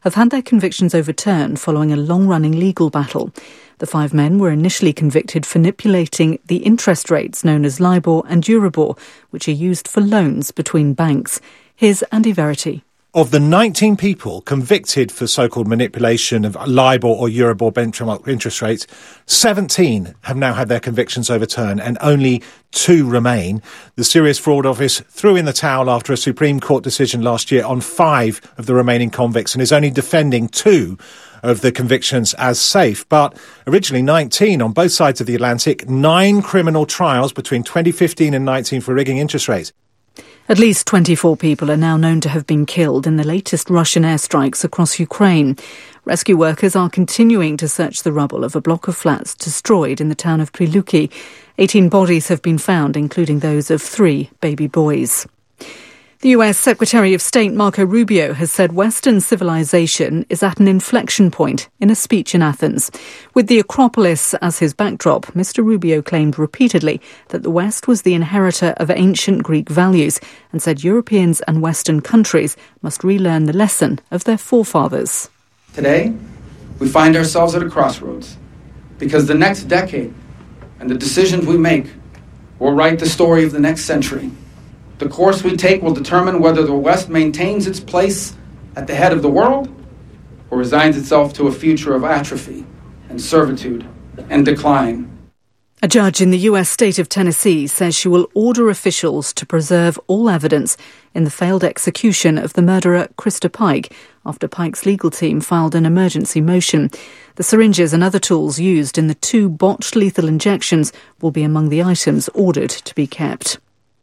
have had their convictions overturned following a long-running legal battle. The 5 men were initially convicted for manipulating the interest rates known as LIBOR and Euribor, which are used for loans between banks. Here's Andy Verity. Of the 19 people convicted for so-called manipulation of LIBOR or Euribor benchmark interest rates, 17 have now had their convictions overturned and only 2 remain. The Serious Fraud Office threw in the towel after a Supreme Court decision last year on 5 of the remaining convicts and is only defending 2 of the convictions as safe. But originally 19 on both sides of the Atlantic, 9 criminal trials between 2015 and 19 for rigging interest rates. At least 24 people are now known to have been killed in the latest Russian airstrikes across Ukraine. Rescue workers are continuing to search the rubble of a block of flats destroyed in the town of Priluki. 18 bodies have been found, including those of 3 baby boys. The US Secretary of State Marco Rubio has said Western civilization is at an inflection point in a speech in Athens. With the Acropolis as his backdrop, Mr. Rubio claimed repeatedly that the West was the inheritor of ancient Greek values and said Europeans and Western countries must relearn the lesson of their forefathers. Today, we find ourselves at a crossroads because the next decade and the decisions we make will write the story of the next century. The course we take will determine whether the West maintains its place at the head of the world or resigns itself to a future of atrophy and servitude and decline. A judge in the US state of Tennessee says she will order officials to preserve all evidence in the failed execution of the murderer Krista Pike after Pike's legal team filed an emergency motion. The syringes and other tools used in the 2 botched lethal injections will be among the items ordered to be kept.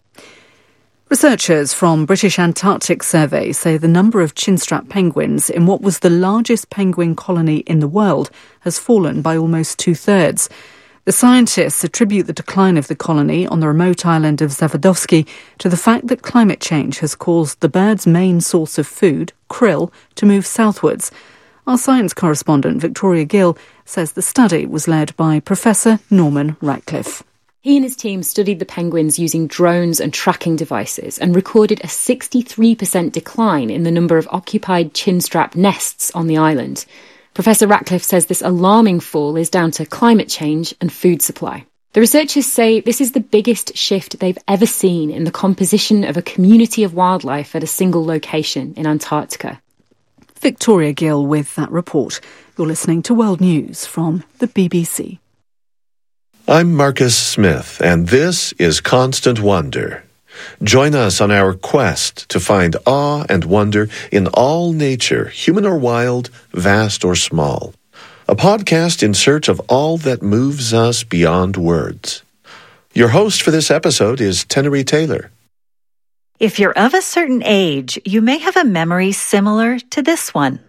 Researchers from British Antarctic Survey say the number of chinstrap penguins in what was the largest penguin colony in the world has fallen by almost 2/3. The scientists attribute the decline of the colony on the remote island of Zavadovsky to the fact that climate change has caused the bird's main source of food, krill, to move southwards. Our science correspondent Victoria Gill says the study was led by Professor Norman Ratcliffe. He and his team studied the penguins using drones and tracking devices and recorded a 63% decline in the number of occupied chinstrap nests on the island. Professor Ratcliffe says this alarming fall is down to climate change and food supply. The researchers say this is the biggest shift they've ever seen in the composition of a community of wildlife at a single location in Antarctica. Victoria Gill with that report. You're listening to World News from the BBC. I'm Marcus Smith, and this is Constant Wonder. Join us on our quest to find awe and wonder in all nature, human or wild, vast or small. A podcast in search of all that moves us beyond words. Your host for this episode is Tenery Taylor. If you're of a certain age, you may have a memory similar to this one.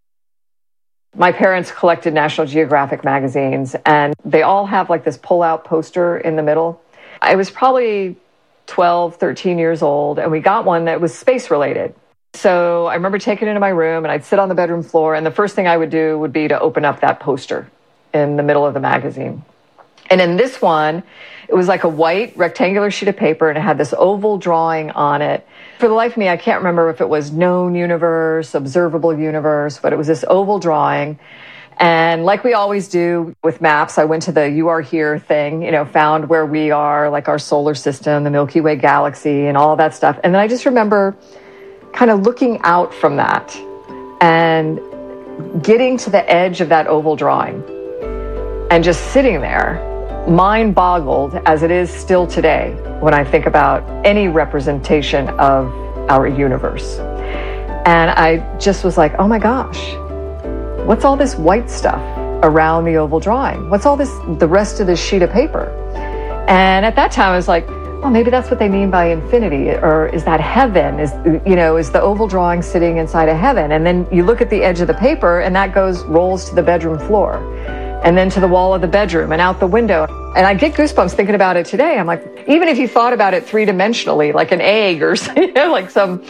My parents collected National Geographic magazines, and they all have like this pull-out poster in the middle. I was probably 12, 13 years old, and we got one that was space-related. So I remember taking it into my room, and I'd sit on the bedroom floor, and the first thing I would do would be to open up that poster in the middle of the magazine. And in this one, it was like a white rectangular sheet of paper, and it had this oval drawing on it. For the life of me, I can't remember if it was known universe, observable universe, but it was this oval drawing. And like we always do with maps, I went to the You Are Here thing, found where we are, like our solar system, the Milky Way galaxy, and all that stuff. And then I just remember kind of looking out from that and getting to the edge of that oval drawing and just sitting there, mind boggled as it is still today when I think about any representation of our universe. And I just was like, oh my gosh, what's all this white stuff around the oval drawing? What's all this, the rest of this sheet of paper? And at that time I was like, oh, maybe that's what they mean by infinity, or is that heaven? Is the oval drawing sitting inside a heaven? And then you look at the edge of the paper and that rolls to the bedroom floor, and then to the wall of the bedroom and out the window. And I get goosebumps thinking about it today. I'm like, even if you thought about it 3-dimensionally, like an egg or like some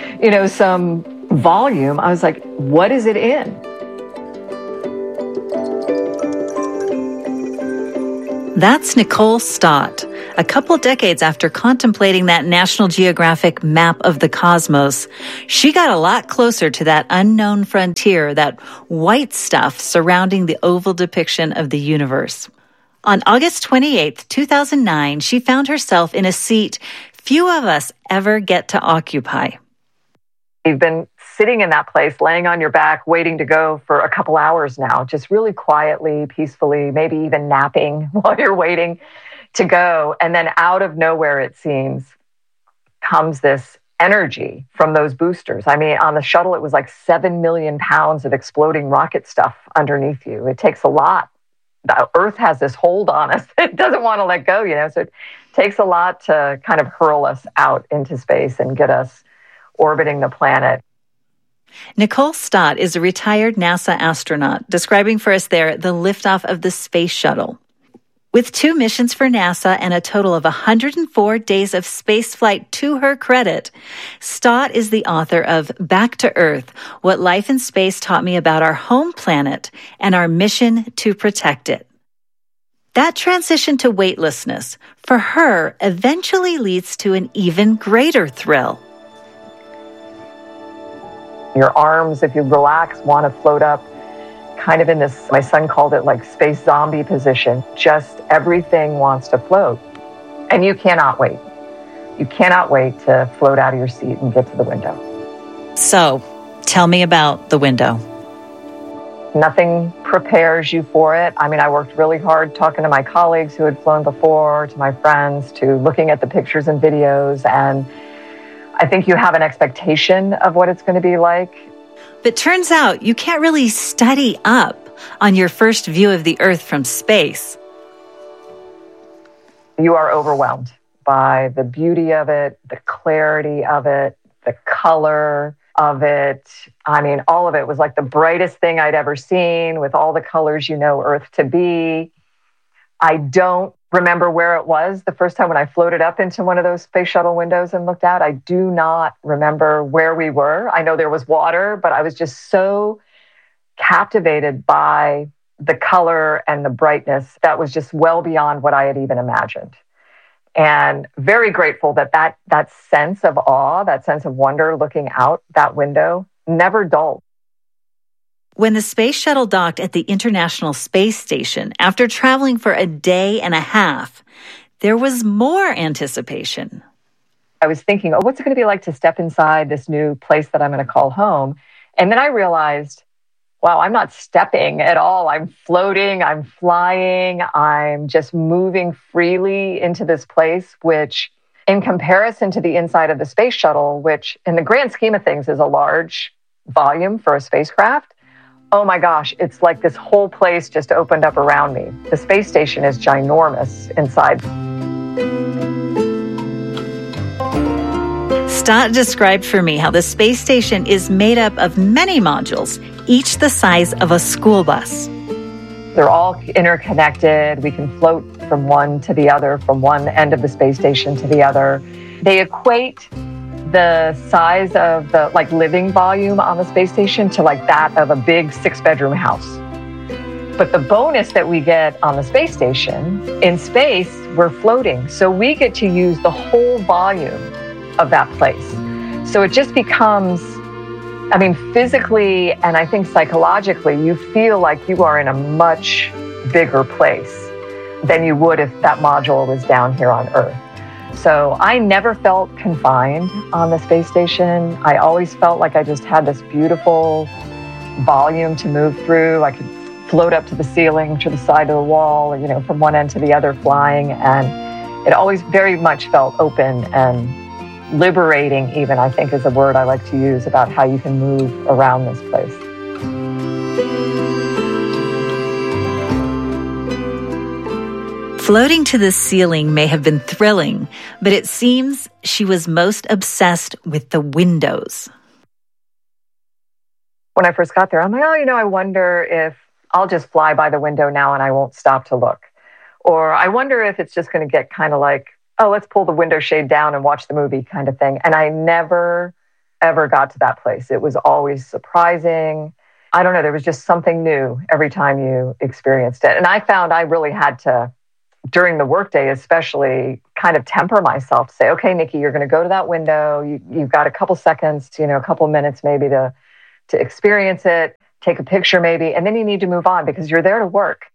volume, I was like, what is it in? That's Nicole Stott, A couple decades after contemplating that National Geographic map of the cosmos, she got a lot closer to that unknown frontier, that white stuff surrounding the oval depiction of the universe. On August 28, 2009, she found herself in a seat few of us ever get to occupy. You've been sitting in that place, laying on your back, waiting to go for a couple hours now, just really quietly, peacefully, maybe even napping while you're waiting to go. And then out of nowhere, it seems, comes this energy from those boosters. I mean, on the shuttle, it was like 7 million pounds of exploding rocket stuff underneath you. It takes a lot. The Earth has this hold on us. It doesn't want to let go, so it takes a lot to kind of hurl us out into space and get us orbiting the planet. Nicole Stott is a retired NASA astronaut, describing for us there the liftoff of the space shuttle. With 2 missions for NASA and a total of 104 days of spaceflight to her credit, Stott is the author of Back to Earth, What Life in Space Taught Me About Our Home Planet and Our Mission to Protect It. That transition to weightlessness, for her, eventually leads to an even greater thrill. Your arms, if you relax, want to float up, kind of in this, my son called it like space zombie position. Just everything wants to float. And you cannot wait. You cannot wait to float out of your seat and get to the window. So, tell me about the window. Nothing prepares you for it. I mean, I worked really hard talking to my colleagues who had flown before, to my friends, to looking at the pictures and videos. And I think you have an expectation of what it's going to be like. But turns out you can't really study up on your first view of the Earth from space. You are overwhelmed by the beauty of it, the clarity of it, the color of it. I mean, all of it was like the brightest thing I'd ever seen, with all the colors you know Earth to be. I don't remember where it was the first time when I floated up into one of those space shuttle windows and looked out. I do not remember where we were. I know there was water, but I was just so captivated by the color and the brightness that was just well beyond what I had even imagined. And very grateful that sense of awe, that sense of wonder looking out that window never dulled. When the space shuttle docked at the International Space Station, after traveling for a day and a half, there was more anticipation. I was thinking, what's it going to be like to step inside this new place that I'm going to call home? And then I realized, wow, I'm not stepping at all. I'm floating, I'm flying, I'm just moving freely into this place, which in comparison to the inside of the space shuttle, which in the grand scheme of things is a large volume for a spacecraft, oh my gosh, it's like this whole place just opened up around me. The space station is ginormous inside. Stott described for me how the space station is made up of many modules, each the size of a school bus. They're all interconnected. We can float from one to the other, from one end of the space station to the other. They equate the size of the living volume on the space station to that of a big 6-bedroom house. But the bonus that we get on the space station, in space, we're floating. So we get to use the whole volume of that place. So it just becomes, physically and I think psychologically, you feel like you are in a much bigger place than you would if that module was down here on Earth. So I never felt confined on the space station. I always felt like I just had this beautiful volume to move through. I could float up to the ceiling, to the side of the wall, or, from one end to the other flying. And it always very much felt open and liberating, even, I think is a word I like to use about how you can move around this place. Floating to the ceiling may have been thrilling, but it seems she was most obsessed with the windows. When I first got there, I'm like, I wonder if I'll just fly by the window now and I won't stop to look. Or I wonder if it's just going to get kind of like, let's pull the window shade down and watch the movie kind of thing. And I never, ever got to that place. It was always surprising. I don't know, there was just something new every time you experienced it. And I found I really had to during the workday especially, kind of temper myself to say, okay, Nikki, you're going to go to that window. You've got a couple seconds, a couple minutes maybe to experience it, take a picture maybe, and then you need to move on because you're there to work.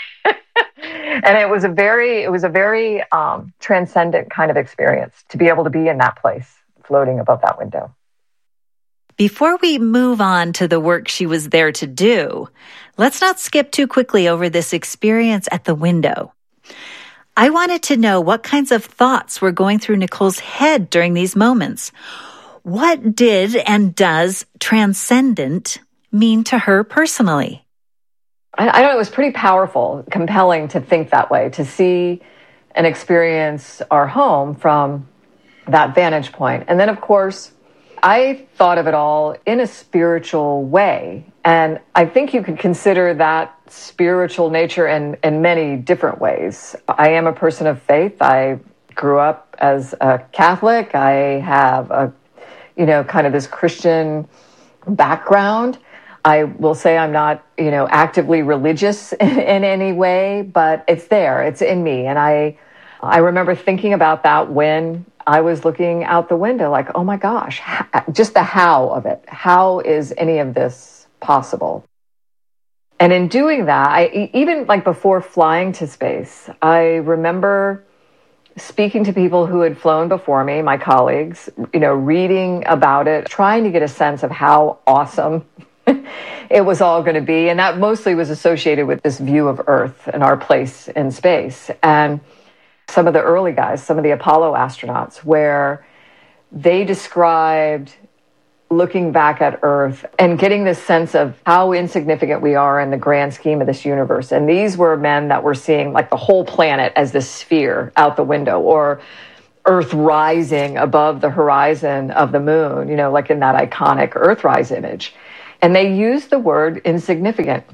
And it was a very transcendent kind of experience to be able to be in that place, floating above that window. Before we move on to the work she was there to do, let's not skip too quickly over this experience at the window. I wanted to know what kinds of thoughts were going through Nicole's head during these moments. What did and does transcendent mean to her personally? I don't know, it was pretty powerful, compelling to think that way, to see and experience our home from that vantage point. And then, of course, I thought of it all in a spiritual way. And I think you could consider that spiritual nature in many different ways. I am a person of faith. I grew up as a Catholic. I have kind of this Christian background. I will say I'm not, actively religious in any way, but it's there. It's in me. And I remember thinking about that when I was looking out the window, like, oh my gosh, just the how of it. How is any of this possible? And in doing that, even like before flying to space, I remember speaking to people who had flown before me, my colleagues, reading about it, trying to get a sense of how awesome it was all going to be. And that mostly was associated with this view of Earth and our place in space. And some of the early guys, some of the Apollo astronauts, where they described looking back at Earth and getting this sense of how insignificant we are in the grand scheme of this universe. And these were men that were seeing like the whole planet as this sphere out the window, or Earth rising above the horizon of the moon, like in that iconic Earthrise image. And they used the word insignificant.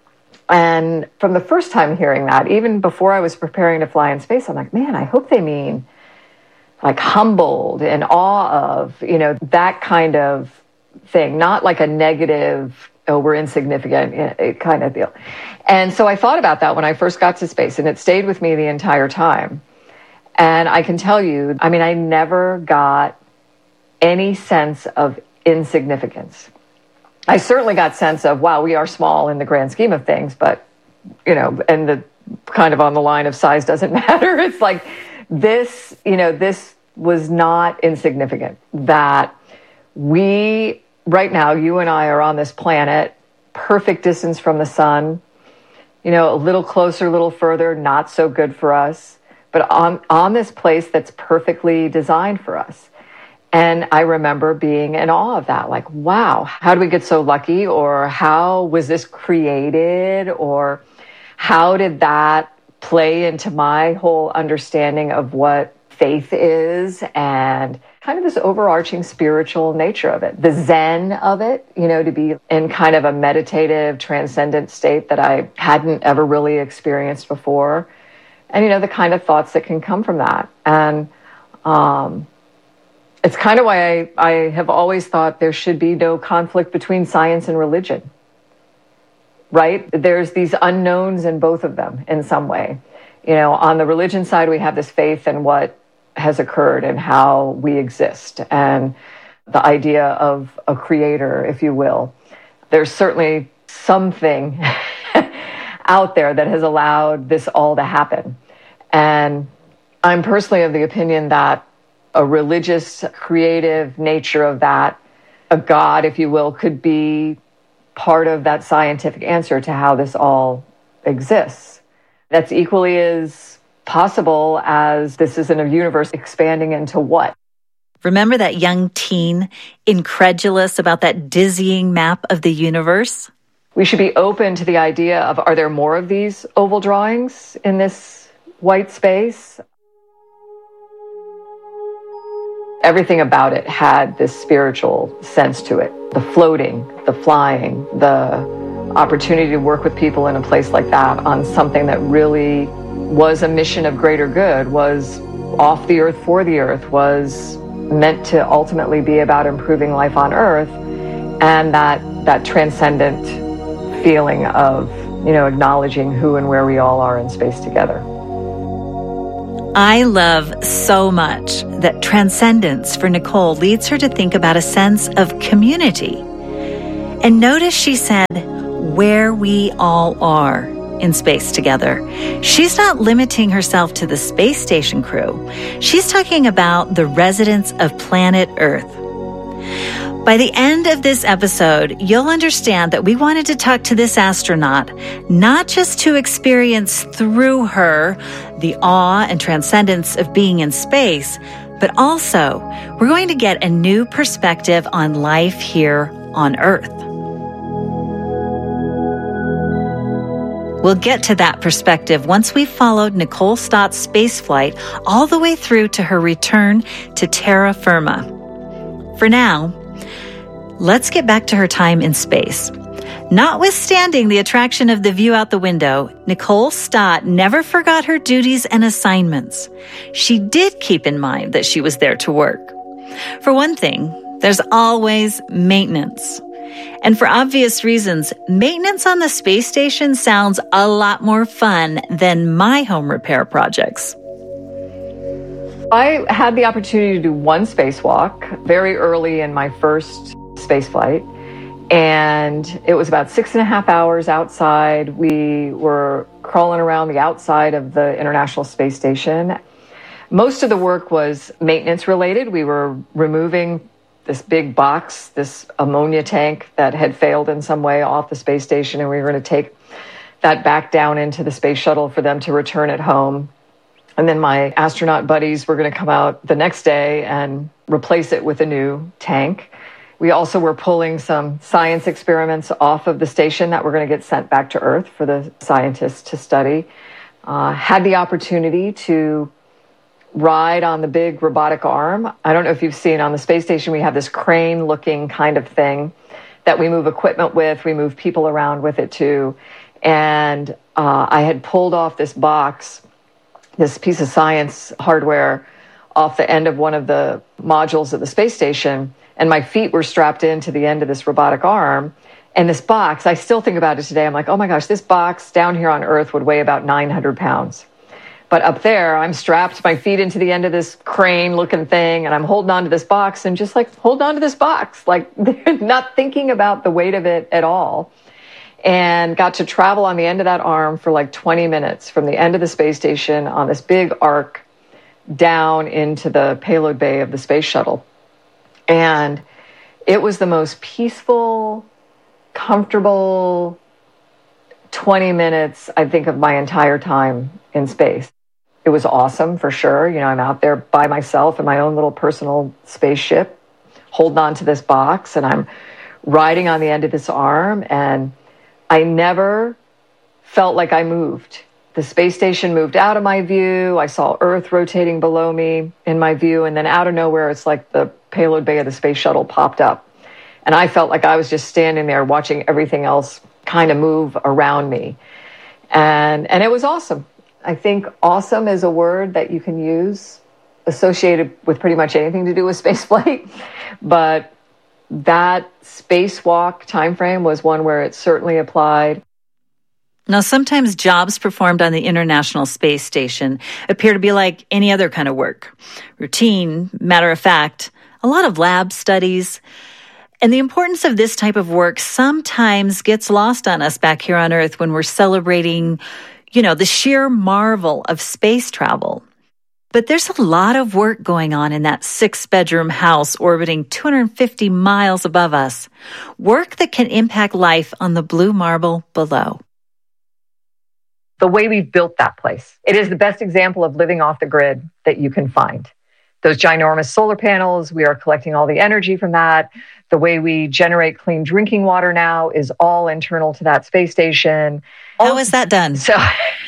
And from the first time hearing that, even before I was preparing to fly in space, I'm like, man, I hope they mean like humbled, in awe of, that kind of thing, not like a negative, oh, we're insignificant kind of deal. And so I thought about that when I first got to space, and it stayed with me the entire time. And I can tell you, I never got any sense of insignificance. I certainly got sense of, wow, we are small in the grand scheme of things, but, and the kind of on the line of size doesn't matter. It's like this, this was not insignificant, that we, right now, you and I are on this planet, perfect distance from the sun, a little closer, a little further, not so good for us, but on this place that's perfectly designed for us. And I remember being in awe of that, like, wow, how did we get so lucky? Or how was this created? Or how did that play into my whole understanding of what faith is and kind of this overarching spiritual nature of it, the Zen of it, to be in kind of a meditative, transcendent state that I hadn't ever really experienced before. And, the kind of thoughts that can come from that. And, it's kind of why I have always thought there should be no conflict between science and religion, right? There's these unknowns in both of them in some way. On the religion side, we have this faith in what has occurred and how we exist, and the idea of a creator, if you will. There's certainly something out there that has allowed this all to happen. And I'm personally of the opinion that a religious, creative nature of that, a God, if you will, could be part of that scientific answer to how this all exists. That's equally as possible as this is in a universe expanding into what? Remember that young teen, incredulous about that dizzying map of the universe? We should be open to the idea of, are there more of these oval drawings in this white space? Everything about it had this spiritual sense to it. The floating, the flying, the opportunity to work with people in a place like that on something that really was a mission of greater good, was off the earth for the earth, was meant to ultimately be about improving life on earth, and that transcendent feeling of, acknowledging who and where we all are in space together. I love so much that transcendence for Nicole leads her to think about a sense of community. And notice she said, where we all are in space together. She's not limiting herself to the space station crew. She's talking about the residents of planet Earth. By the end of this episode, you'll understand that we wanted to talk to this astronaut, not just to experience through her the awe and transcendence of being in space, but also we're going to get a new perspective on life here on Earth. We'll get to that perspective once we've followed Nicole Stott's spaceflight all the way through to her return to terra firma. For now, let's get back to her time in space. Notwithstanding the attraction of the view out the window, Nicole Stott never forgot her duties and assignments. She did keep in mind that she was there to work. For one thing, there's always maintenance. And for obvious reasons, maintenance on the space station sounds a lot more fun than my home repair projects. I had the opportunity to do one spacewalk very early in my first spaceflight, and it was about 6.5 hours outside. We were crawling around the outside of the International Space Station. Most of the work was maintenance related. We were removing this big box, this ammonia tank that had failed in some way off the space station, and we were going to take that back down into the space shuttle for them to return it home. And then my astronaut buddies were going to come out the next day and replace it with a new tank. We also were pulling some science experiments off of the station that were going to get sent back to Earth for the scientists to study. Had the opportunity to ride on the big robotic arm. I don't know if you've seen on the space station, we have this crane-looking kind of thing that we move equipment with. We move people around with it too. And I had pulled off this box, this piece of science hardware off the end of one of the modules of the space station, and my feet were strapped into the end of this robotic arm. And this box, I still think about it today. I'm like, oh my gosh, this box down here on Earth would weigh about 900 pounds. But up there, I'm strapped my feet into the end of this crane-looking thing, and I'm holding on to this box and just like, hold on to this box. Like, they're not thinking about the weight of it at all. And got to travel on the end of that arm for like 20 minutes from the end of the space station on this big arc down into the payload bay of the space shuttle. And it was the most peaceful, comfortable 20 minutes, I think, of my entire time in space. It was awesome, for sure. You know, I'm out there by myself in my own little personal spaceship, holding on to this box, and I'm riding on the end of this arm, and I never felt like I moved. The space station moved out of my view. I saw Earth rotating below me in my view, and then out of nowhere, it's like the payload bay of the space shuttle popped up. And I felt like I was just standing there watching everything else kind of move around me. And it was awesome. I think awesome is a word that you can use associated with pretty much anything to do with spaceflight. But that spacewalk time frame was one where it certainly applied. Now, sometimes jobs performed on the International Space Station appear to be like any other kind of work. Routine, matter of fact, a lot of lab studies. And the importance of this type of work sometimes gets lost on us back here on Earth when we're celebrating, you know, the sheer marvel of space travel. But there's a lot of work going on in that 6-bedroom house orbiting 250 miles above us. Work that can impact life on the blue marble below. The way we've built that place, it is the best example of living off the grid that you can find. Those ginormous solar panels, we are collecting all the energy from that. The way we generate clean drinking water now is all internal to that space station. How is that done? So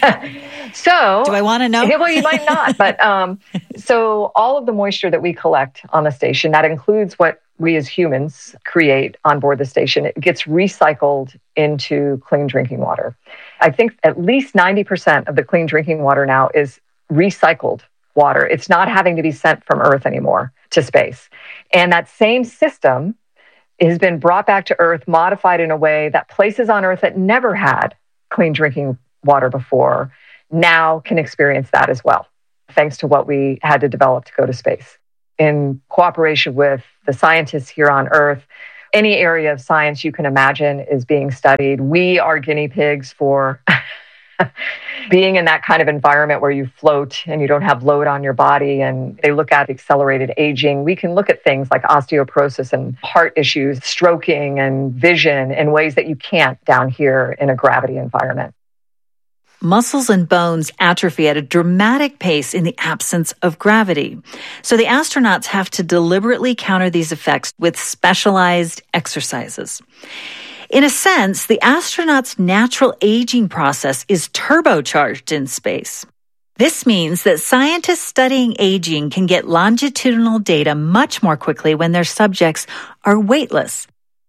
do I want to know? Well, you might not. But so all of the moisture that we collect on the station, that includes what we as humans create on board the station, it gets recycled into clean drinking water. I think at least 90% of the clean drinking water now is recycled water. It's not having to be sent from Earth anymore to space. And that same system has been brought back to Earth, modified in a way that places on Earth that never had clean drinking water before now can experience that as well. thanks to what we had to develop to go to space. In cooperation with the scientists here on Earth, any area of science you can imagine is being studied. We are guinea pigs for being in that kind of environment where you float and you don't have load on your body, and they look at accelerated aging. We can look at things like osteoporosis and heart issues, stroking and vision in ways that you can't down here in a gravity environment. Muscles and bones atrophy at a dramatic pace in the absence of gravity. So the astronauts have to deliberately counter these effects with specialized exercises. In a sense, the astronauts' natural aging process is turbocharged in space. This means that scientists studying aging can get longitudinal data much more quickly when their subjects are weightless.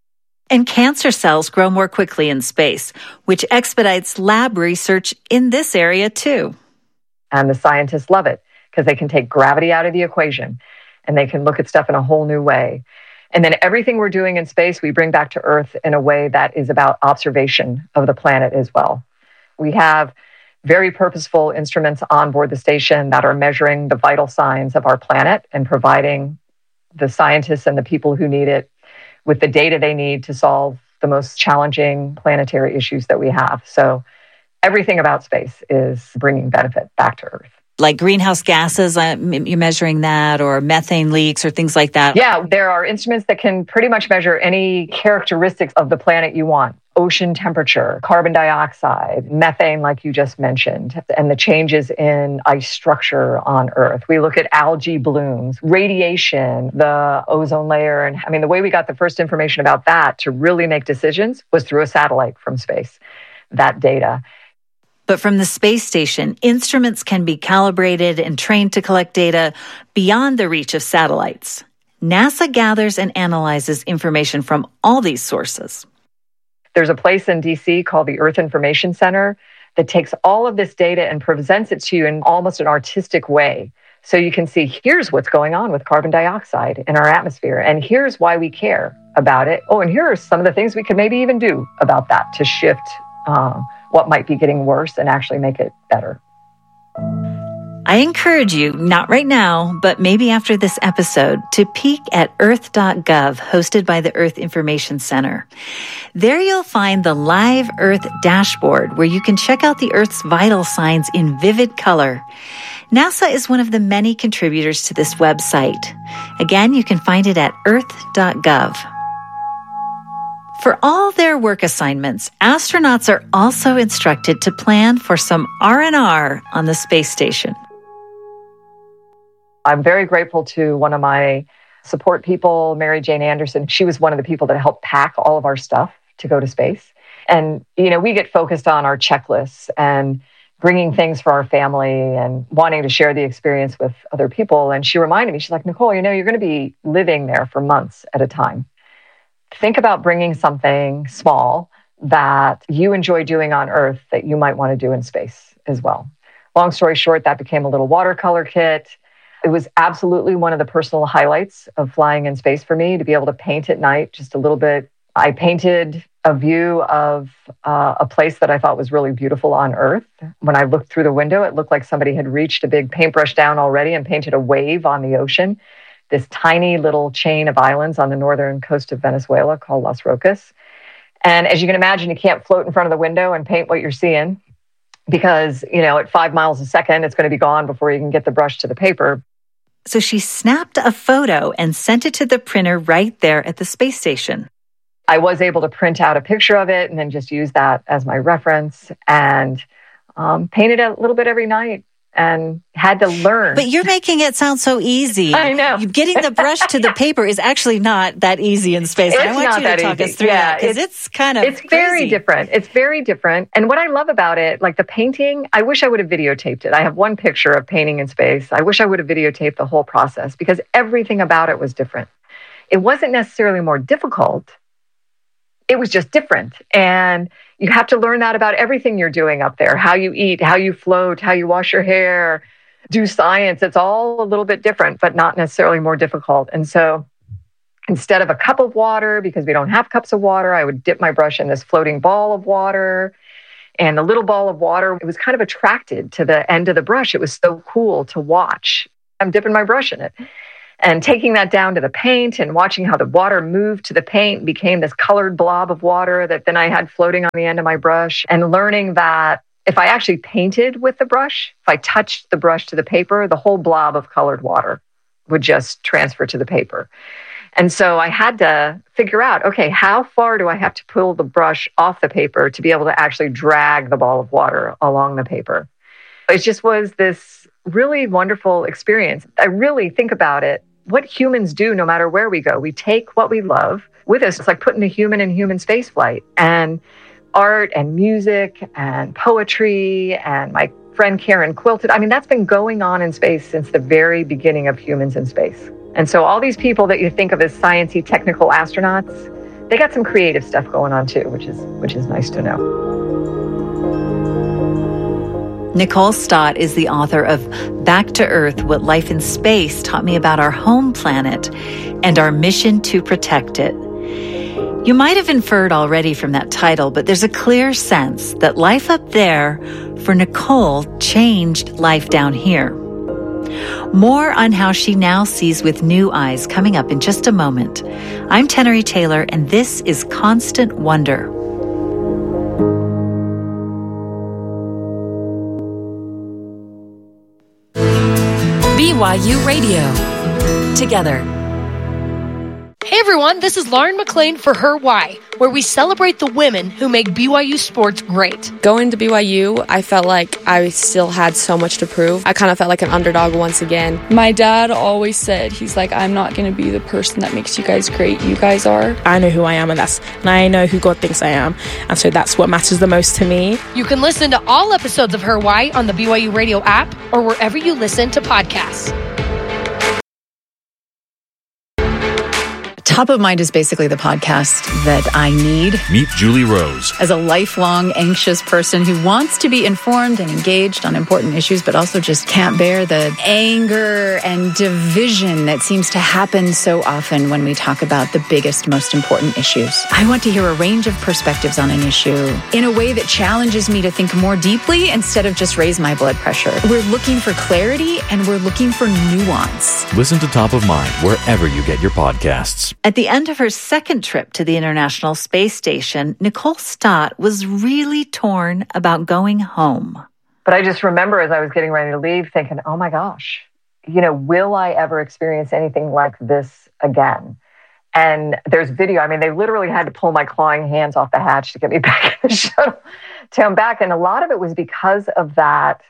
And cancer cells grow more quickly in space, which expedites lab research in this area too. And the scientists love it because they can take gravity out of the equation and they can look at stuff in a whole new way. And then everything we're doing in space, we bring back to Earth in a way that is about observation of the planet as well. We have very purposeful instruments on board the station that are measuring the vital signs of our planet and providing the scientists and the people who need it with the data they need to solve the most challenging planetary issues that we have. So everything about space is bringing benefit back to Earth. Like greenhouse gases, you're measuring that, or methane leaks or things like that? Yeah, there are instruments that can pretty much measure any characteristics of the planet you want. Ocean temperature, carbon dioxide, methane, like you just mentioned, and the changes in ice structure on Earth. We look at algae blooms, radiation, the ozone layer. And the way we got the first information about that to really make decisions was through a satellite from space, that data. But from the space station, instruments can be calibrated and trained to collect data beyond the reach of satellites. NASA gathers and analyzes information from all these sources. There's a place in DC called the Earth Information Center that takes all of this data and presents it to you in almost an artistic way. So you can see, here's what's going on with carbon dioxide in our atmosphere, and here's why we care about it. Oh, and here are some of the things we could maybe even do about that to shift what might be getting worse and actually make it better. I encourage you, not right now, but maybe after this episode, to peek at earth.gov, hosted by the Earth Information Center. There you'll find the Live Earth dashboard, where you can check out the Earth's vital signs in vivid color. NASA is one of the many contributors to this website. Again, you can find it at earth.gov. For all their work assignments, astronauts are also instructed to plan for some R&R on the space station. I'm very grateful to one of my support people, Mary Jane Anderson. She was one of the people that helped pack all of our stuff to go to space. And, we get focused on our checklists and bringing things for our family and wanting to share the experience with other people. And she reminded me, she's like, Nicole, you're going to be living there for months at a time. Think about bringing something small that you enjoy doing on Earth that you might want to do in space as well. Long story short, that became a little watercolor kit. It was absolutely one of the personal highlights of flying in space for me, to be able to paint at night just a little bit. I painted a view of a place that I thought was really beautiful on Earth. When I looked through the window, it looked like somebody had reached a big paintbrush down already and painted a wave on the ocean. This tiny little chain of islands on the northern coast of Venezuela called Las Rocas. And as you can imagine, you can't float in front of the window and paint what you're seeing because, at 5 miles a second, it's going to be gone before you can get the brush to the paper. So she snapped a photo and sent it to the printer right there at the space station. I was able to print out a picture of it and then just use that as my reference and paint it a little bit every night. And had to learn. But you're making it sound so easy. I know. Getting the brush to the paper is actually not that easy in space. I want you to talk us through that, because it's kind of It's very different. It's very different. And what I love about it, like the painting, I wish I would have videotaped it. I have one picture of painting in space. I wish I would have videotaped the whole process because everything about it was different. It wasn't necessarily more difficult. It was just different. And you have to learn that about everything you're doing up there, how you eat, how you float, how you wash your hair, do science. It's all a little bit different, but not necessarily more difficult. And so instead of a cup of water, because we don't have cups of water, I would dip my brush in this floating ball of water. And the little ball of water, it was kind of attracted to the end of the brush. It was so cool to watch. I'm dipping my brush in it and taking that down to the paint and watching how the water moved to the paint, became this colored blob of water that then I had floating on the end of my brush, and learning that if I actually painted with the brush, if I touched the brush to the paper, the whole blob of colored water would just transfer to the paper. And so I had to figure out, okay, how far do I have to pull the brush off the paper to be able to actually drag the ball of water along the paper? It just was this really wonderful experience. I really think about it, what humans do no matter where we go. We take what we love with us. It's like putting a human in human spaceflight. And art and music and poetry and my friend Karen quilted. I mean, that's been going on in space since the very beginning of humans in space. And so all these people that you think of as sciencey, technical astronauts, they got some creative stuff going on too, which is nice to know. Nicole Stott is the author of Back to Earth, What Life in Space Taught Me About Our Home Planet and Our Mission to Protect It. You might have inferred already from that title, but there's a clear sense that life up there for Nicole changed life down here. More on how she now sees with new eyes coming up in just a moment. I'm Tenery Taylor, and this is Constant Wonder. BYU Radio. Together. Hey everyone, this is Lauren McLean for Her Why, where we celebrate the women who make BYU sports great. Going to BYU, I felt like I still had so much to prove. I kind of felt like an underdog once again. My dad always said, he's like, I'm not going to be the person that makes you guys great. You guys are. I know who I am, and I know who God thinks I am. And so that's what matters the most to me. You can listen to all episodes of Her Why on the BYU Radio app or wherever you listen to podcasts. Top of Mind is basically the podcast that I need. Meet Julie Rose. As a lifelong anxious person who wants to be informed and engaged on important issues, but also just can't bear the anger and division that seems to happen so often when we talk about the biggest, most important issues. I want to hear a range of perspectives on an issue in a way that challenges me to think more deeply instead of just raise my blood pressure. We're looking for clarity and we're looking for nuance. Listen to Top of Mind wherever you get your podcasts. At the end of her second trip to the International Space Station, Nicole Stott was really torn about going home. But I just remember as I was getting ready to leave thinking, oh my gosh, will I ever experience anything like this again? And there's video. I mean, they literally had to pull my clawing hands off the hatch to get me back in the shuttle to come back. And a lot of it was because of that,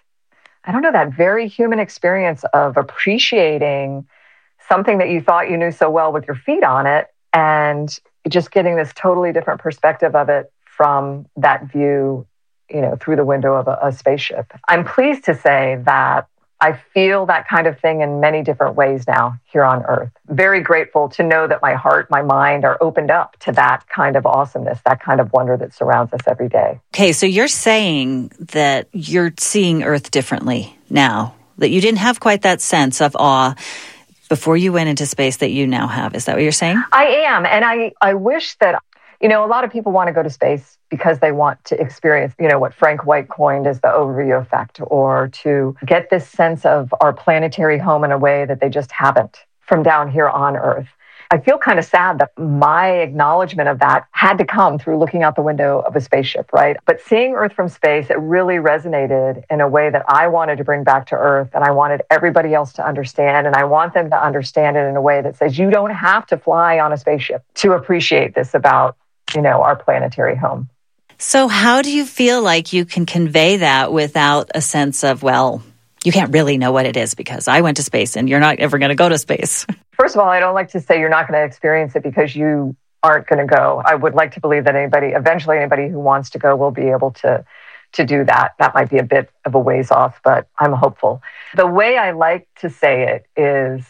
that very human experience of appreciating something that you thought you knew so well with your feet on it, and just getting this totally different perspective of it from that view, through the window of a spaceship. I'm pleased to say that I feel that kind of thing in many different ways now here on Earth. Very grateful to know that my heart, my mind are opened up to that kind of awesomeness, that kind of wonder that surrounds us every day. Okay, so you're saying that you're seeing Earth differently now, that you didn't have quite that sense of awe before you went into space that you now have. Is that what you're saying? I am. And I wish that, a lot of people want to go to space because they want to experience, what Frank White coined as the overview effect, or to get this sense of our planetary home in a way that they just haven't from down here on Earth. I feel kind of sad that my acknowledgement of that had to come through looking out the window of a spaceship, right? But seeing Earth from space, it really resonated in a way that I wanted to bring back to Earth, and I wanted everybody else to understand, and I want them to understand it in a way that says you don't have to fly on a spaceship to appreciate this about, our planetary home. So how do you feel like you can convey that without a sense of, well, you can't really know what it is because I went to space and you're not ever going to go to space? First of all, I don't like to say you're not going to experience it because you aren't going to go. I would like to believe that eventually anybody who wants to go will be able to do that. That might be a bit of a ways off, but I'm hopeful. The way I like to say it is,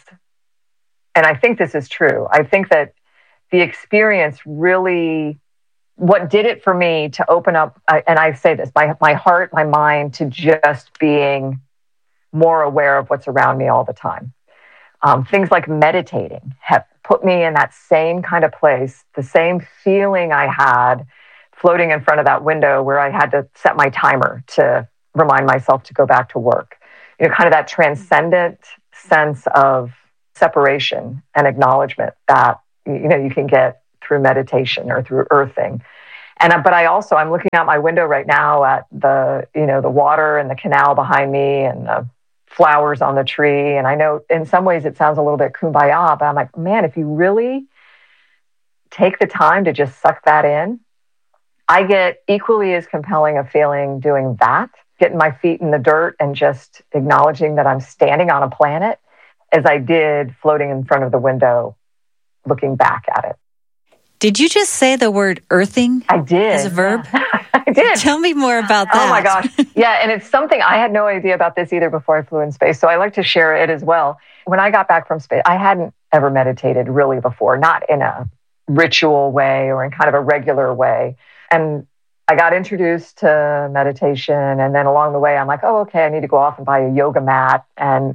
and I think this is true, I think that the experience really, what did it for me to open up, and I say this, my heart, my mind, to just being more aware of what's around me all the time. Things like meditating have put me in that same kind of place, the same feeling I had floating in front of that window where I had to set my timer to remind myself to go back to work. You know, kind of that transcendent sense of separation and acknowledgement that, you know, you can get through meditation or through earthing. But I'm looking out my window right now at the water and the canal behind me and the flowers on the tree. And I know in some ways it sounds a little bit kumbaya, but I'm like, man, if you really take the time to just suck that in, I get equally as compelling a feeling doing that, getting my feet in the dirt and just acknowledging that I'm standing on a planet, as I did floating in front of the window, looking back at it. Did you just say the word earthing? I did. As a verb? I did. Tell me more about that. Oh my gosh. Yeah, and it's something I had no idea about this either before I flew in space, so I like to share it as well. When I got back from space, I hadn't ever meditated really before, not in a ritual way or in kind of a regular way. And I got introduced to meditation, and then along the way, I'm like, oh, okay, I need to go off and buy a yoga mat. And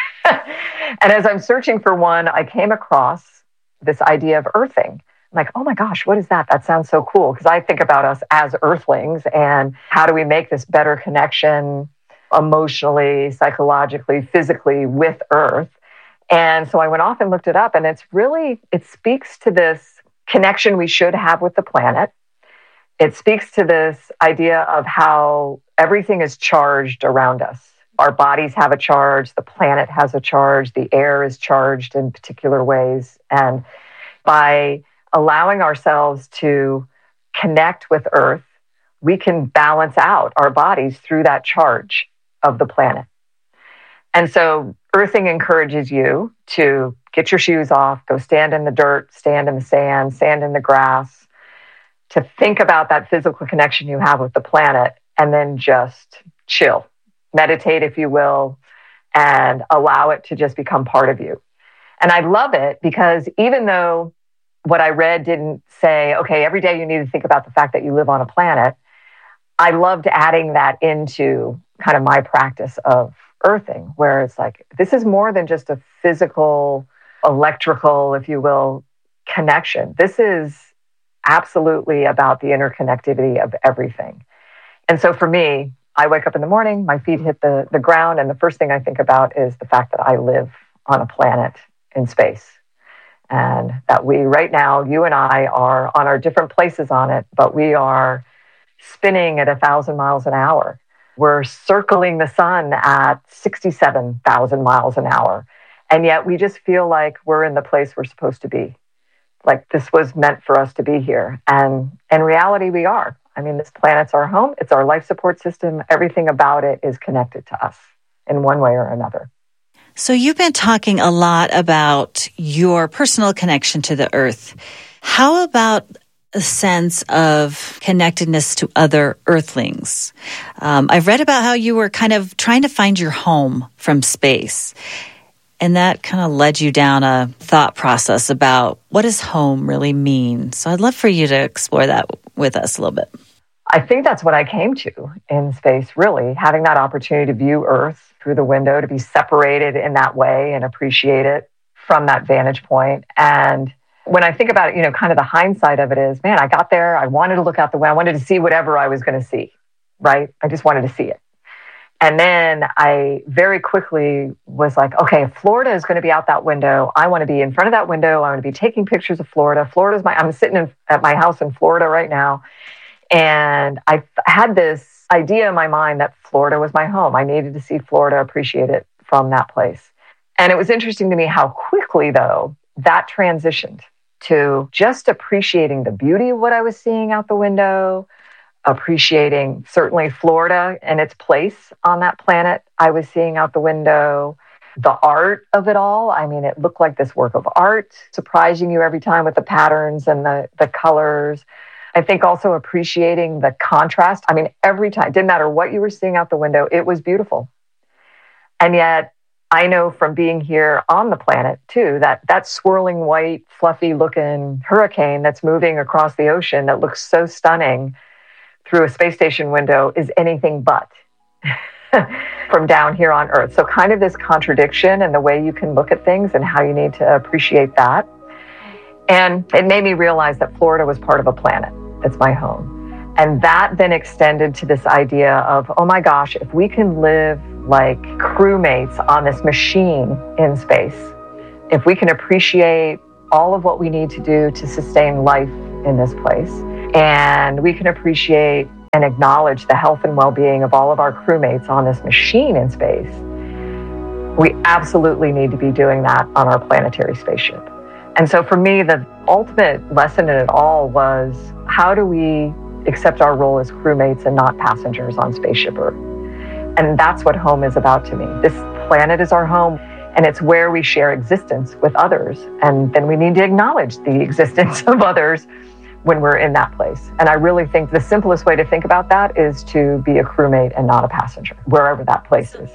and as I'm searching for one, I came across this idea of earthing. I'm like, oh my gosh, what is that? That sounds so cool. Because I think about us as earthlings and how do we make this better connection emotionally, psychologically, physically with Earth. And so I went off and looked it up, and it speaks to this connection we should have with the planet. It speaks to this idea of how everything is charged around us. Our bodies have a charge, the planet has a charge, the air is charged in particular ways. And by allowing ourselves to connect with Earth, we can balance out our bodies through that charge of the planet. And so earthing encourages you to get your shoes off, go stand in the dirt, stand in the sand, stand in the grass, to think about that physical connection you have with the planet, and then just chill, meditate, if you will, and allow it to just become part of you. And I love it because even though what I read didn't say, okay, every day you need to think about the fact that you live on a planet, I loved adding that into kind of my practice of earthing, where it's like, this is more than just a physical, electrical, if you will, connection. This is absolutely about the interconnectivity of everything. And so for me, I wake up in the morning, my feet hit the ground, and the first thing I think about is the fact that I live on a planet in space. And that we, right now, you and I are on our different places on it, but we are spinning at 1,000 miles an hour. We're circling the sun at 67,000 miles an hour. And yet we just feel like we're in the place we're supposed to be. Like this was meant for us to be here. And in reality, we are. I mean, this planet's our home. It's our life support system. Everything about it is connected to us in one way or another. So you've been talking a lot about your personal connection to the Earth. How about a sense of connectedness to other Earthlings? I've read about how you were kind of trying to find your home from space, and that kind of led you down a thought process about what does home really mean? So I'd love for you to explore that with us a little bit. I think that's what I came to in space, really, having that opportunity to view Earth through the window, to be separated in that way and appreciate it from that vantage point. And when I think about it, you know, kind of the hindsight of it is, man, I got there, I wanted to look out the window, I wanted to see whatever I was going to see, right? I just wanted to see it. And then I very quickly was like, okay, if Florida is going to be out that window, I want to be in front of that window. I want to be taking pictures of Florida. I'm sitting at my house in Florida right now. And I had this idea in my mind that Florida was my home. I needed to see Florida, appreciate it from that place. And it was interesting to me how quickly, though, that transitioned to just appreciating the beauty of what I was seeing out the window, appreciating certainly Florida and its place on that planet I was seeing out the window, the art of it all. I mean, it looked like this work of art, surprising you every time with the patterns and the colors. I think also appreciating the contrast. I mean, every time, it didn't matter what you were seeing out the window, it was beautiful. And yet, I know from being here on the planet, too, that swirling white, fluffy looking hurricane that's moving across the ocean that looks so stunning through a space station window is anything but from down here on Earth. So kind of this contradiction in the way you can look at things and how you need to appreciate that. And it made me realize that Florida was part of a planet. It's my home. And that then extended to this idea of, oh my gosh, if we can live like crewmates on this machine in space, if we can appreciate all of what we need to do to sustain life in this place, and we can appreciate and acknowledge the health and well-being of all of our crewmates on this machine in space, we absolutely need to be doing that on our planetary spaceship. And so for me, the ultimate lesson in it all was, how do we accept our role as crewmates and not passengers on Spaceship Earth? And that's what home is about to me. This planet is our home, and it's where we share existence with others. And then we need to acknowledge the existence of others when we're in that place. And I really think the simplest way to think about that is to be a crewmate and not a passenger, wherever that place is.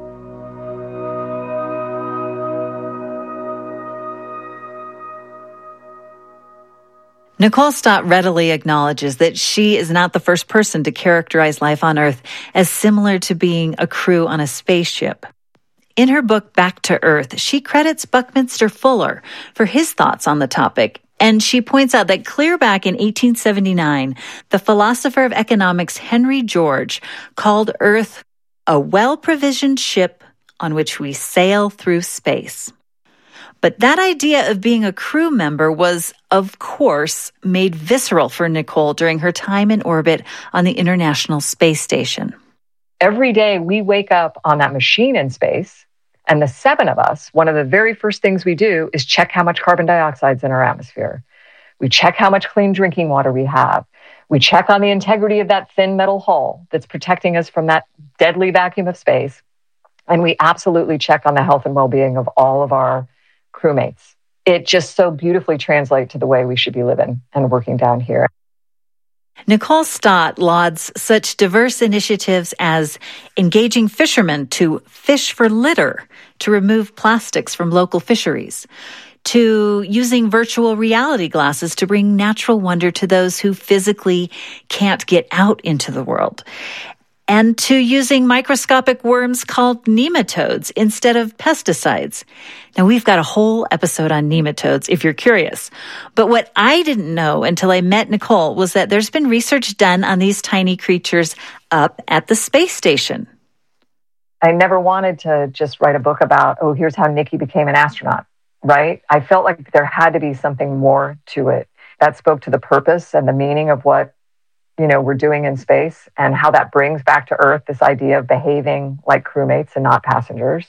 Nicole Stott readily acknowledges that she is not the first person to characterize life on Earth as similar to being a crew on a spaceship. In her book, Back to Earth, she credits Buckminster Fuller for his thoughts on the topic, and she points out that clear back in 1879, the philosopher of economics Henry George called Earth a well-provisioned ship on which we sail through space. But that idea of being a crew member was, of course, made visceral for Nicole during her time in orbit on the International Space Station. Every day we wake up on that machine in space, and the 7 of us, one of the very first things we do is check how much carbon dioxide is in our atmosphere. We check how much clean drinking water we have. We check on the integrity of that thin metal hull that's protecting us from that deadly vacuum of space. And we absolutely check on the health and well-being of all of our crewmates. It just so beautifully translates to the way we should be living and working down here. Nicole Stott lauds such diverse initiatives as engaging fishermen to fish for litter to remove plastics from local fisheries, to using virtual reality glasses to bring natural wonder to those who physically can't get out into the world, and to using microscopic worms called nematodes instead of pesticides. Now, we've got a whole episode on nematodes if you're curious. But what I didn't know until I met Nicole was that there's been research done on these tiny creatures up at the space station. I never wanted to just write a book about, oh, here's how Nikki became an astronaut, right? I felt like there had to be something more to it that spoke to the purpose and the meaning of what we're doing in space, and how that brings back to Earth this idea of behaving like crewmates and not passengers.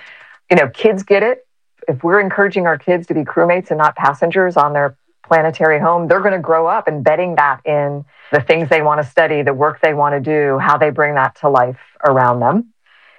Kids get it. If we're encouraging our kids to be crewmates and not passengers on their planetary home, they're going to grow up embedding that in the things they want to study, the work they want to do, how they bring that to life around them.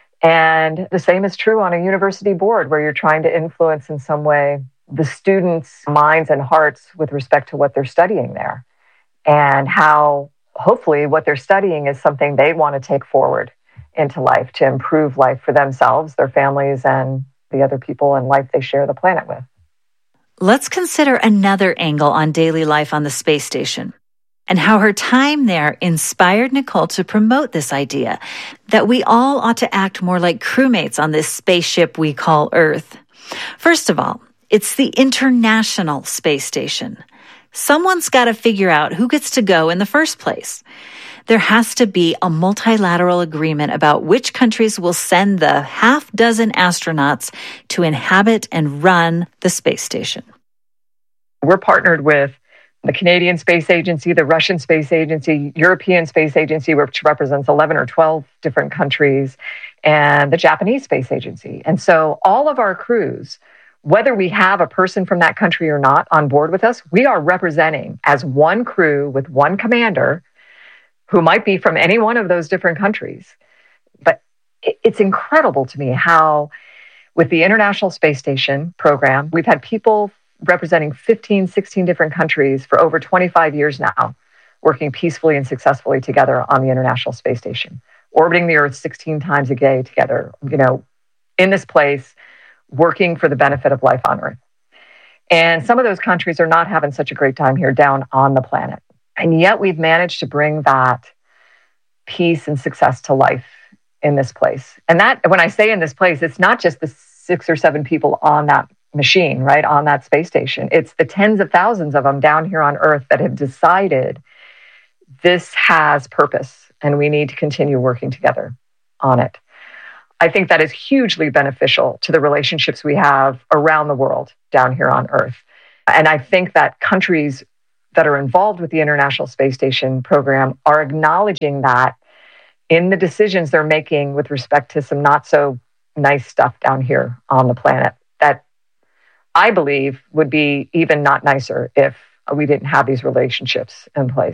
And the same is true on a university board, where you're trying to influence in some way the students' minds and hearts with respect to what they're studying there, and how hopefully what they're studying is something they want to take forward into life to improve life for themselves, their families, and the other people in life they share the planet with. Let's consider another angle on daily life on the space station, and how her time there inspired Nicole to promote this idea that we all ought to act more like crewmates on this spaceship we call Earth. First of all, it's the International Space Station. Someone's got to figure out who gets to go in the first place. There has to be a multilateral agreement about which countries will send the half-dozen astronauts to inhabit and run the space station. We're partnered with the Canadian Space Agency, the Russian Space Agency, European Space Agency, which represents 11 or 12 different countries, and the Japanese Space Agency. And so all of our crews, whether we have a person from that country or not on board with us, we are representing as one crew with one commander who might be from any one of those different countries. But it's incredible to me how, with the International Space Station program, we've had people representing 15, 16 different countries for over 25 years now, working peacefully and successfully together on the International Space Station, orbiting the Earth 16 times a day together, in this place, working for the benefit of life on Earth. And some of those countries are not having such a great time here down on the planet. And yet we've managed to bring that peace and success to life in this place. And that, when I say in this place, it's not just the 6 or 7 people on that machine, right, on that space station. It's the tens of thousands of them down here on Earth that have decided this has purpose and we need to continue working together on it. I think that is hugely beneficial to the relationships we have around the world down here on Earth. And I think that countries that are involved with the International Space Station program are acknowledging that in the decisions they're making with respect to some not so nice stuff down here on the planet that I believe would be even not nicer if we didn't have these relationships in place.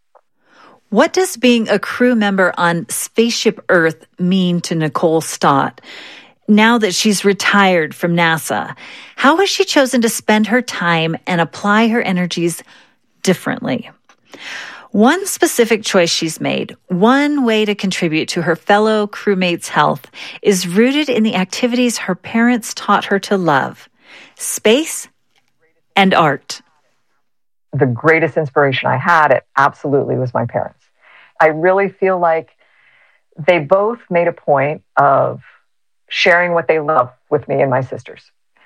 What does being a crew member on Spaceship Earth mean to Nicole Stott? Now that she's retired from NASA, how has she chosen to spend her time and apply her energies differently? One specific choice she's made, one way to contribute to her fellow crewmates' health, is rooted in the activities her parents taught her to love: space and art. The greatest inspiration I had, it absolutely was my parents. I really feel like they both made a point of sharing what they love with me and my sisters.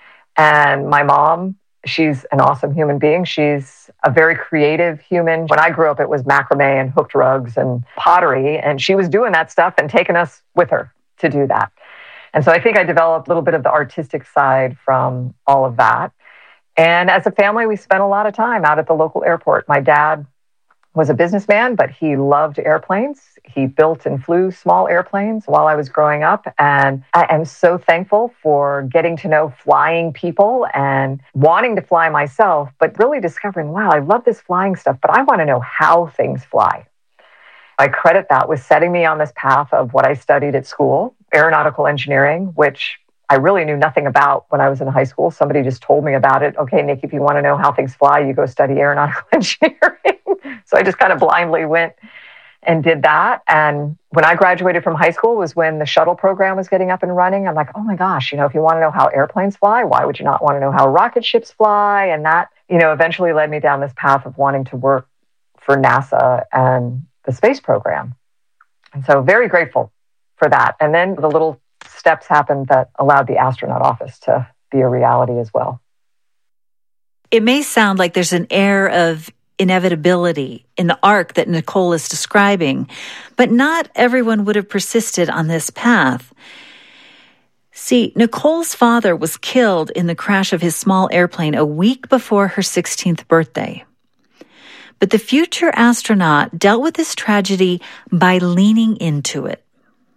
And my mom, she's an awesome human being. She's a very creative human. When I grew up, it was macrame and hooked rugs and pottery. And she was doing that stuff and taking us with her to do that. And so I think I developed a little bit of the artistic side from all of that. And as a family, we spent a lot of time out at the local airport. My dad was a businessman, but he loved airplanes. He built and flew small airplanes while I was growing up. And I am so thankful for getting to know flying people and wanting to fly myself, but really discovering, wow, I love this flying stuff, but I want to know how things fly. I credit that with setting me on this path of what I studied at school, aeronautical engineering, which I really knew nothing about when I was in high school. Somebody just told me about it. Okay, Nick, if you want to know how things fly, you go study aeronautical engineering. So I just kind of blindly went and did that. And when I graduated from high school was when the shuttle program was getting up and running. I'm like, oh my gosh, if you want to know how airplanes fly, why would you not want to know how rocket ships fly? And that, eventually led me down this path of wanting to work for NASA and the space program. And so very grateful for that. And then the little steps happened that allowed the astronaut office to be a reality as well. It may sound like there's an air of inevitability in the arc that Nicole is describing, but not everyone would have persisted on this path. See, Nicole's father was killed in the crash of his small airplane a week before her 16th birthday. But the future astronaut dealt with this tragedy by leaning into it.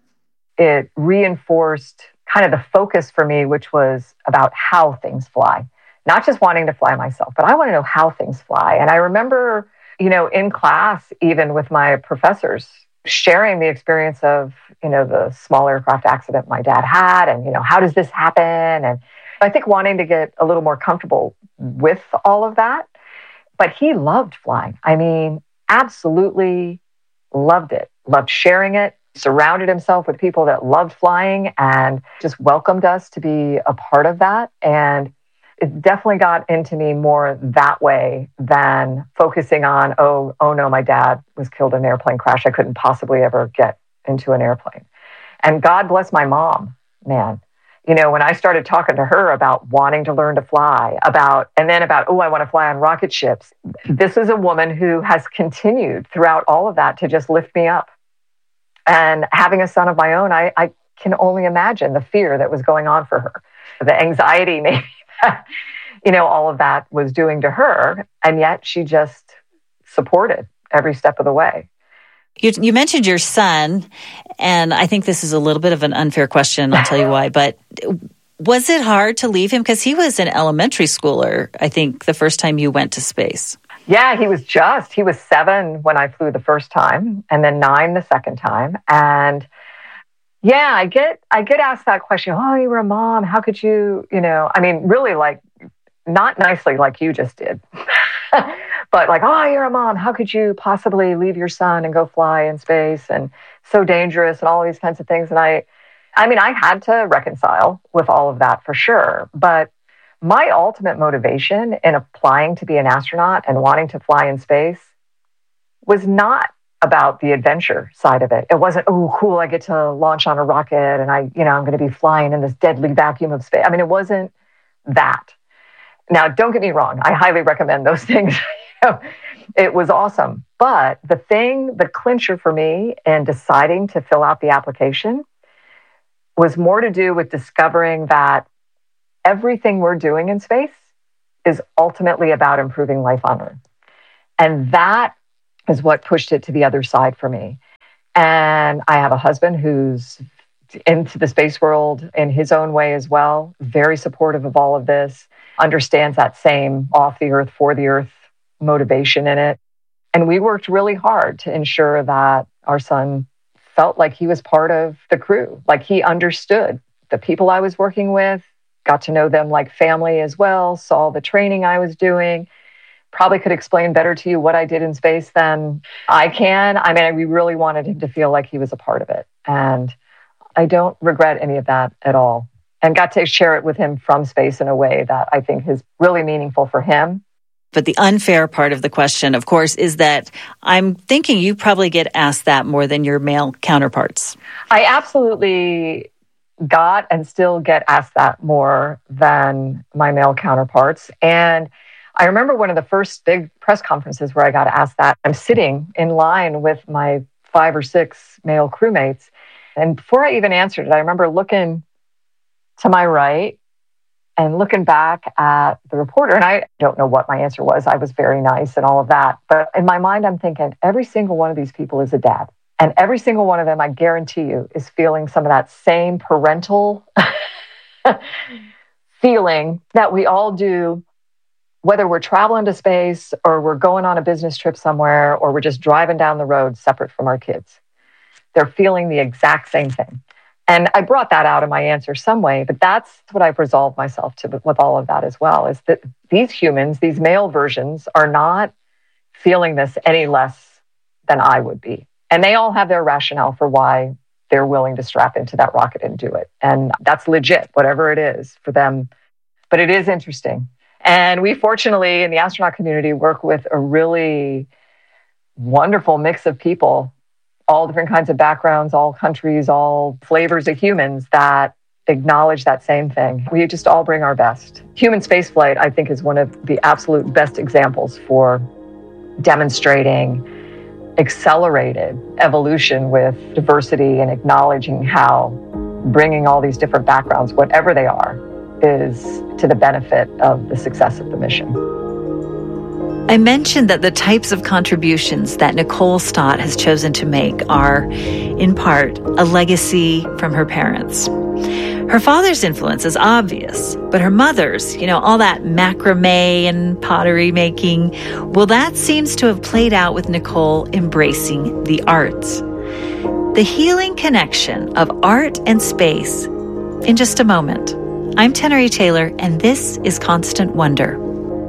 It reinforced kind of the focus for me, which was about how things fly. Not just wanting to fly myself, but I want to know how things fly. And I remember, in class, even with my professors, sharing the experience of, the small aircraft accident my dad had and, how does this happen? And I think wanting to get a little more comfortable with all of that. But he loved flying. I mean, absolutely loved it, loved sharing it, surrounded himself with people that loved flying and just welcomed us to be a part of that. And it definitely got into me more that way than focusing on, oh no, my dad was killed in an airplane crash. I couldn't possibly ever get into an airplane. And God bless my mom, man. When I started talking to her about wanting to learn to fly, about, I want to fly on rocket ships. This is a woman who has continued throughout all of that to just lift me up. And having a son of my own, I can only imagine the fear that was going on for her, the anxiety maybe that, all of that was doing to her. And yet she just supported every step of the way. You mentioned your son, and I think this is a little bit of an unfair question. I'll tell you why. But was it hard to leave him? Because he was an elementary schooler, I think, the first time you went to space. Yeah, he was 7 when I flew the first time, and then 9 the second time. And yeah, I get asked that question. Oh, you were a mom. How could you, really like, not nicely like you just did. But like, oh, you're a mom. How could you possibly leave your son and go fly in space and so dangerous and all these kinds of things? And I had to reconcile with all of that for sure. But my ultimate motivation in applying to be an astronaut and wanting to fly in space was not about the adventure side of it. It wasn't, oh, cool, I get to launch on a rocket and I'm going to be flying in this deadly vacuum of space. It wasn't that. Now, don't get me wrong. I highly recommend those things. It was awesome But the clincher for me in deciding to fill out the application was more to do with discovering that everything we're doing in space is ultimately about improving life on Earth. And that is what pushed it to the other side for me. And I have a husband who's into the space world in his own way as well, very supportive of all of this, understands that same off the Earth, for the Earth motivation in it. And we worked really hard to ensure that our son felt like he was part of the crew, like he understood the people I was working with, got to know them like family as well, saw the training I was doing, probably could explain better to you what I did in space than I can. I mean, we really wanted him to feel like he was a part of it. And I don't regret any of that at all. And got to share it with him from space in a way that I think is really meaningful for him. But the unfair part of the question, of course, is that I'm thinking you probably get asked that more than your male counterparts. I absolutely got and still get asked that more than my male counterparts. And I remember one of the first big press conferences where I got asked that. I'm sitting in line with my 5 or 6 male crewmates. And before I even answered it, I remember looking to my right and looking back at the reporter, and I don't know what my answer was. I was very nice and all of that. But in my mind, I'm thinking, every single one of these people is a dad. And every single one of them, I guarantee you, is feeling some of that same parental feeling that we all do, whether we're traveling to space or we're going on a business trip somewhere or we're just driving down the road separate from our kids. They're feeling the exact same thing. And I brought that out in my answer some way, but that's what I've resolved myself to with all of that as well, is that these humans, these male versions, are not feeling this any less than I would be. And they all have their rationale for why they're willing to strap into that rocket and do it. And that's legit, whatever it is for them. But it is interesting. And we fortunately, in the astronaut community, work with a really wonderful mix of people, all different kinds of backgrounds, all countries, all flavors of humans that acknowledge that same thing. We just all bring our best. Human spaceflight, I think, is one of the absolute best examples for demonstrating accelerated evolution with diversity and acknowledging how bringing all these different backgrounds, whatever they are, is to the benefit of the success of the mission. I mentioned that the types of contributions that Nicole Stott has chosen to make are, in part, a legacy from her parents. Her father's influence is obvious, but her mother's, all that macrame and pottery making, well, that seems to have played out with Nicole embracing the arts. The healing connection of art and space in just a moment. I'm Tenery Taylor, and this is Constant Wonder.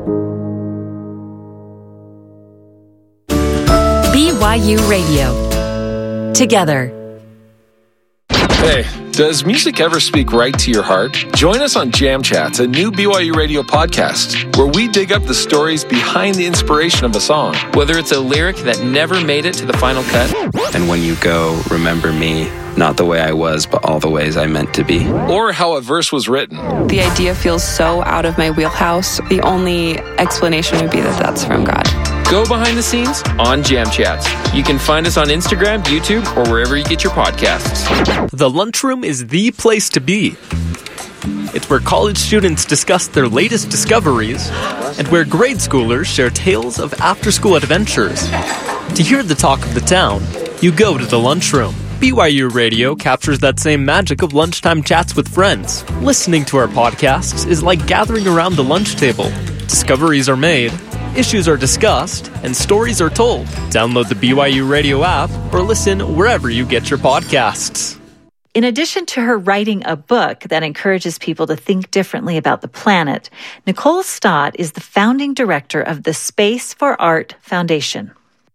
BYU Radio. Together. Hey, does music ever speak right to your heart? Join us on Jam Chats, a new BYU Radio podcast, where we dig up the stories behind the inspiration of a song. Whether it's a lyric that never made it to the final cut. And when you go, remember me, not the way I was, but all the ways I meant to be. Or how a verse was written. The idea feels so out of my wheelhouse. The only explanation would be that that's from God. Go behind the scenes on Jam Chats. You can find us on Instagram, YouTube, or wherever you get your podcasts. The lunchroom is the place to be. It's where college students discuss their latest discoveries and where grade schoolers share tales of after-school adventures. To hear the talk of the town, you go to the lunchroom. BYU Radio captures that same magic of lunchtime chats with friends. Listening to our podcasts is like gathering around the lunch table. Discoveries are made, issues are discussed, and stories are told. Download the BYU Radio app or listen wherever you get your podcasts. In addition to her writing a book that encourages people to think differently about the planet, Nicole Stott is the founding director of the Space for Art Foundation.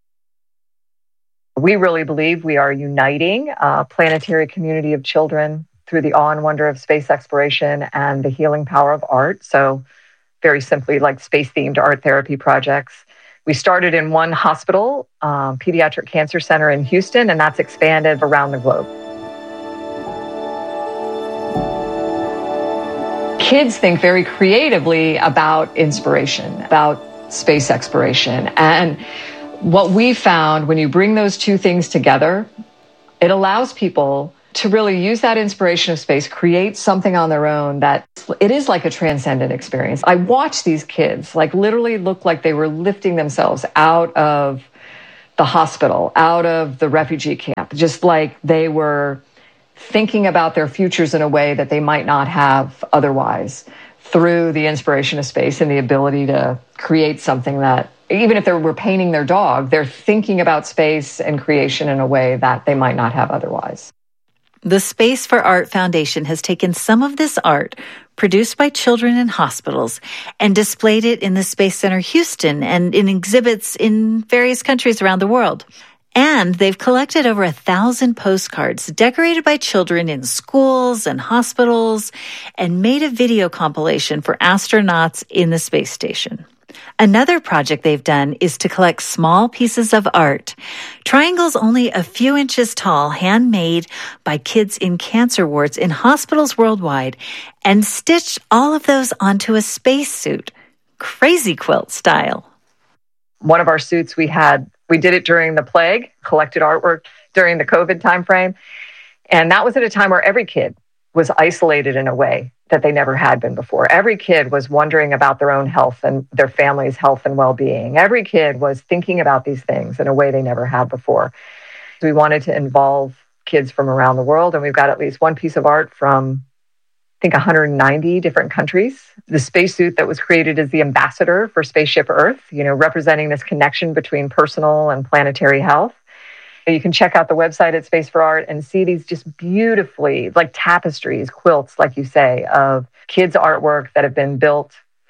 We really believe we are uniting a planetary community of children through the awe and wonder of space exploration and the healing power of art. So very simply, like space-themed art therapy projects. We started in one hospital, Pediatric Cancer Center in Houston, and that's expanded around the globe. Kids think very creatively about inspiration, about space exploration. And What we found when you bring those two things together, it allows people to really use that inspiration of space, create something on their own that it is like a transcendent experience. I watch these kids like literally look like they were lifting themselves out of the hospital, out of the refugee camp, just like they were thinking about their futures in a way that they might not have otherwise through the inspiration of space and the ability to create something that, even if they were painting their dog, they're thinking about space and creation in a way that they might not have otherwise. The Space for Art Foundation has taken some of this art produced by children in hospitals and displayed it in the Space Center Houston and in exhibits in various countries around the world. And they've collected over 1,000 postcards decorated by children in schools and hospitals and made a video compilation for astronauts in the space station. Another project they've done is to collect small pieces of art, triangles only a few inches tall, handmade by kids in cancer wards in hospitals worldwide, and stitched all of those onto a spacesuit, crazy quilt style. One of our suits we did it during the plague, collected artwork during the COVID timeframe. And that was at a time where every kid was isolated in a way that they never had been before. Every kid was wondering about their own health and their family's health and well-being. Every kid was thinking about these things in a way they never had before. We wanted to involve kids from around the world, and we've got at least one piece of art from, I think, 190 different countries. The spacesuit that was created is the ambassador for Spaceship Earth, representing this connection between personal and planetary health. You can check out the website at Space for Art and see these just beautifully, like tapestries, quilts, like you say, of kids' artwork that have been built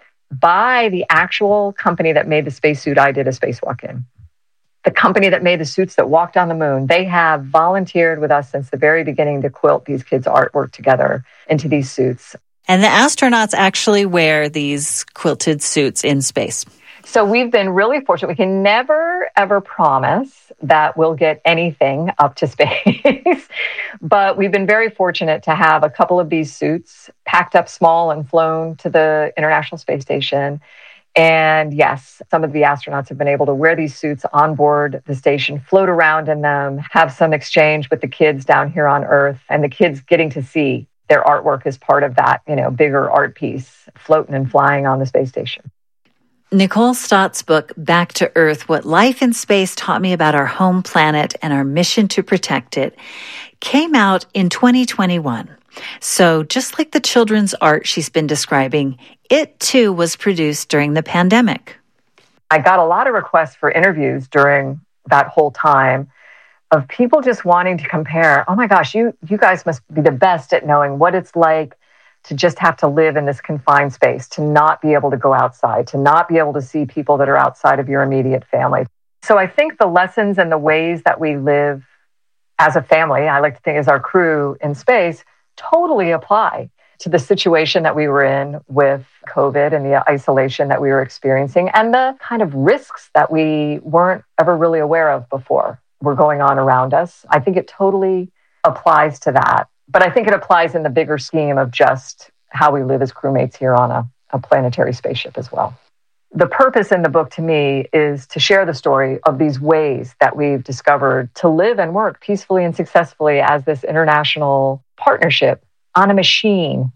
by the actual company that made the spacesuit I did a spacewalk in. The company that made the suits that walked on the moon, they have volunteered with us since the very beginning to quilt these kids' artwork together into these suits. And the astronauts actually wear these quilted suits in space. So we've been really fortunate. We can never, ever promise that we'll get anything up to space. But we've been very fortunate to have a couple of these suits packed up small and flown to the International Space Station. And yes, some of the astronauts have been able to wear these suits on board the station, float around in them, have some exchange with the kids down here on Earth, and the kids getting to see their artwork as part of that, bigger art piece floating and flying on the space station. Nicole Stott's book, Back to Earth, What Life in Space Taught Me About Our Home Planet and Our Mission to Protect It, came out in 2021. So just like the children's art she's been describing, it too was produced during the pandemic. I got a lot of requests for interviews during that whole time of people just wanting to compare, oh my gosh, you guys must be the best at knowing what it's like to just have to live in this confined space, to not be able to go outside, to not be able to see people that are outside of your immediate family. So I think the lessons and the ways that we live as a family, I like to think as our crew in space, totally apply to the situation that we were in with COVID and the isolation that we were experiencing and the kind of risks that we weren't ever really aware of before were going on around us. I think it totally applies to that. But I think it applies in the bigger scheme of just how we live as crewmates here on a planetary spaceship as well. The purpose in the book to me is to share the story of these ways that we've discovered to live and work peacefully and successfully as this international partnership on a machine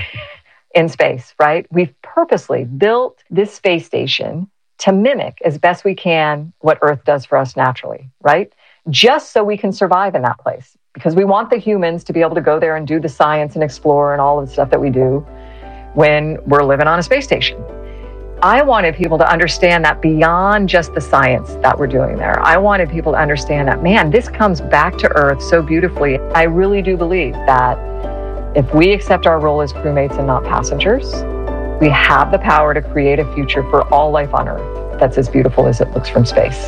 in space, right? We've purposely built this space station to mimic as best we can what Earth does for us naturally, right? Just so we can survive in that place. Because we want the humans to be able to go there and do the science and explore and all of the stuff that we do when we're living on a space station. I wanted people to understand that beyond just the science that we're doing there. I wanted people to understand that, man, this comes back to Earth so beautifully. I really do believe that if we accept our role as crewmates and not passengers, we have the power to create a future for all life on Earth that's as beautiful as it looks from space.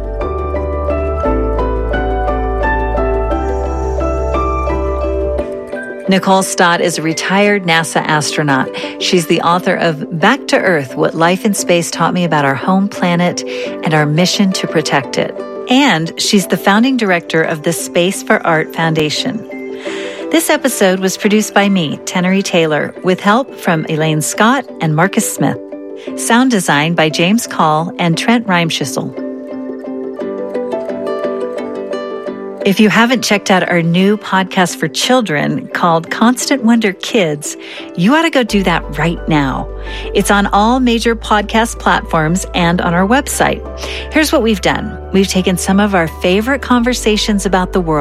Nicole Stott is a retired NASA astronaut. She's the author of Back to Earth, What Life in Space Taught Me About Our Home Planet and Our Mission to Protect It. And she's the founding director of the Space for Art Foundation. This episode was produced by me, Tenery Taylor, with help from Elaine Scott and Marcus Smith. Sound design by James Call and Trent Reimschissel. If you haven't checked out our new podcast for children called Constant Wonder Kids, you ought to go do that right now. It's on all major podcast platforms and on our website. Here's what we've done. We've taken some of our favorite conversations about the world